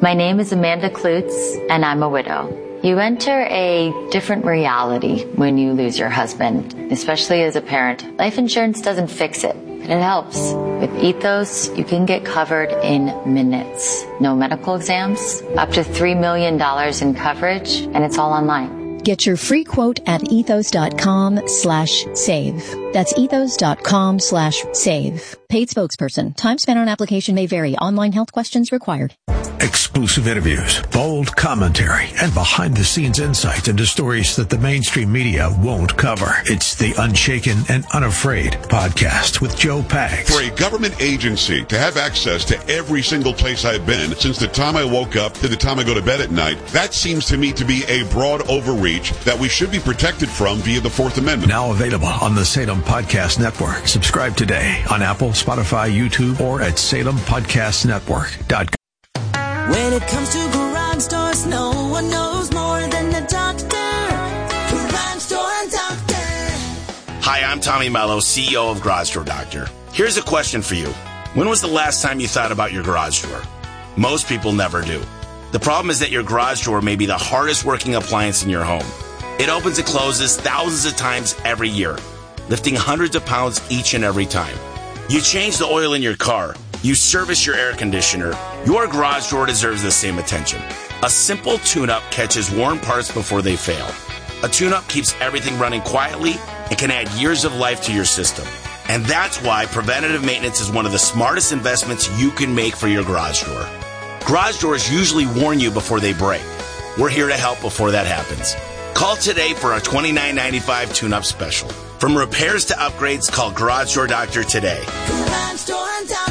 My name is Amanda Klutz, and I'm a widow. You enter a different reality when you lose your husband, especially as a parent. Life insurance doesn't fix it, but it helps. With Ethos, you can get covered in minutes. No medical exams, up to $3 million in coverage, and it's all online. Get your free quote at ethos.com/save. That's ethos.com/save. Paid spokesperson. Time spent on application may vary. Online health questions required. Exclusive interviews, bold commentary, and behind-the-scenes insights into stories that the mainstream media won't cover. It's the Unshaken and Unafraid podcast with Joe Pags. For a government agency to have access to every single place I've been since the time I woke up to the time I go to bed at night, that seems to me to be a broad overreach that we should be protected from via the Fourth Amendment. Now available on the Salem Podcast Network. Subscribe today on Apple, Spotify, YouTube, or at SalemPodcastNetwork.com. When it comes to garage doors, no one knows more than the doctor. Garage Door Doctor. Hi, I'm Tommy Mello, CEO of Garage Door Doctor. Here's a question for you. When was the last time you thought about your garage door? Most people never do. The problem is that your garage door may be the hardest working appliance in your home. It opens and closes thousands of times every year, lifting hundreds of pounds each and every time. You change the oil in your car. You service your air conditioner. Your garage door deserves the same attention. A simple tune-up catches worn parts before they fail. A tune-up keeps everything running quietly and can add years of life to your system. And that's why preventative maintenance is one of the smartest investments you can make for your garage door. Garage doors usually warn you before they break. We're here to help before that happens. Call today for our $29.95 tune-up special. From repairs to upgrades, call Garage Door Doctor today. Garage Door Doctor.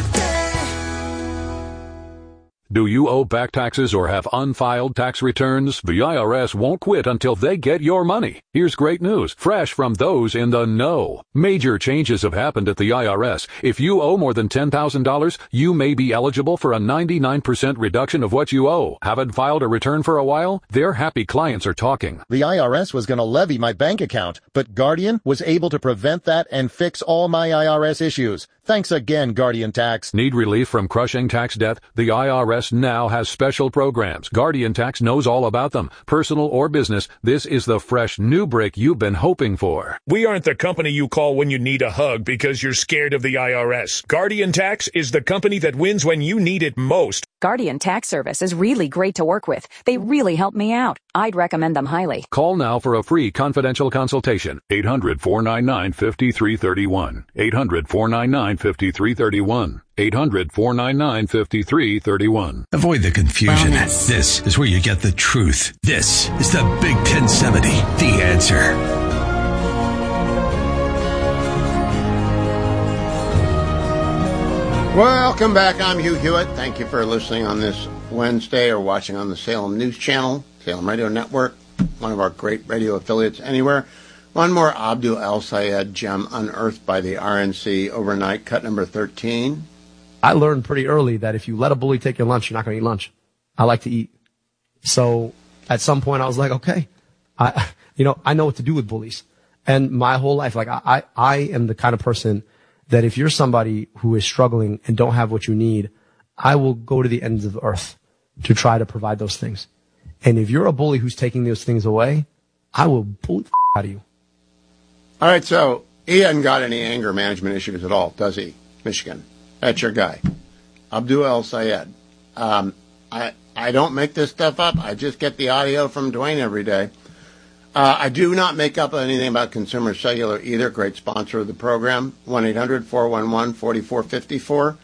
Do you owe back taxes or have unfiled tax returns? The IRS won't quit until they get your money. Here's great news, fresh from those in the know. Major changes have happened at the IRS. If you owe more than $10,000, you may be eligible for a 99% reduction of what you owe. Haven't filed a return for a while? Their happy clients are talking. The IRS was going to levy my bank account, but Guardian was able to prevent that and fix all my IRS issues. Thanks again, Guardian Tax. Need relief from crushing tax debt? The IRS now has special programs. Guardian Tax knows all about them. Personal or business, this is the fresh new break you've been hoping for. We aren't the company you call when you need a hug because you're scared of the IRS. Guardian Tax is the company that wins when you need it most. Guardian Tax Service is really great to work with. They really help me out. I'd recommend them highly. Call now for a free confidential consultation. 800-499-5331. 800-499-5331. 800-499-5331. Avoid the confusion. Wellness. This is where you get the truth. This is the Big 1070, The Answer. Welcome back. I'm Hugh Hewitt. Thank you for listening on this Wednesday or watching on the Salem News Channel, Salem Radio Network, one of our great radio affiliates anywhere. One more Abdul El-Sayed gem unearthed by the RNC overnight, cut number 13. I learned pretty early that if you let a bully take your lunch, you're not going to eat lunch. I like to eat. So at some point I was like, okay, I know what to do with bullies. And my whole life, like I am the kind of person that if you're somebody who is struggling and don't have what you need, I will go to the ends of the earth to try to provide those things. And if you're a bully who's taking those things away, I will bully the out of you. All right, so he hasn't got any anger management issues at all, does he, Michigan? That's your guy, Abdul El-Sayed. I don't make this stuff up. I just get the audio from Dwayne every day. I do not make up anything about Consumer Cellular either. Great sponsor of the program. 1-800-411-4454.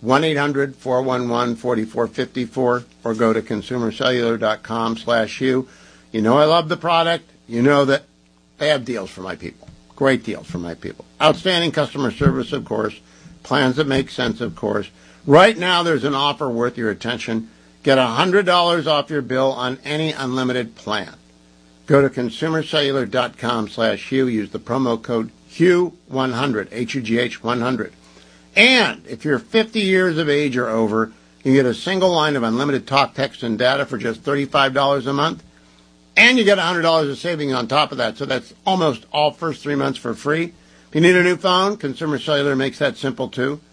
1-800-411-4454. Or go to consumercellular.com/Hugh. You know I love the product. You know that they have deals for my people. Great deals for my people. Outstanding customer service, of course. Plans that make sense, of course. Right now there's an offer worth your attention. Get $100 off your bill on any unlimited plan. Go to consumercellular.com/Hugh. Use the promo code HUGH100, HUGH 100. And if you're 50 years of age or over, you get a single line of unlimited talk, text, and data for just $35 a month. And you get $100 of savings on top of that. So that's almost all first 3 months for free. If you need a new phone, Consumer Cellular makes that simple too.